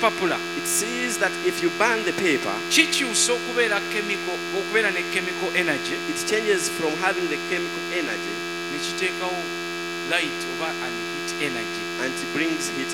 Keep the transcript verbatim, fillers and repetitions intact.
ekipapula it sees that if you burn the paper, kikyusa okubeera chemical okubeera ne chemical energy it changes from having the chemical energy ne kiteekawo light oba and heat energy and it brings heat